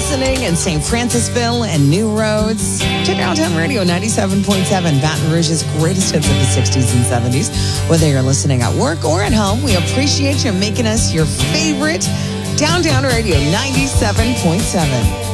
listening in St. Francisville and New Roads. Check out Downtown Radio 97.7, Baton Rouge's greatest hits of the 60s and 70s. Whether you're listening at work or at home, we appreciate you making us your favorite Downtown Radio 97.7.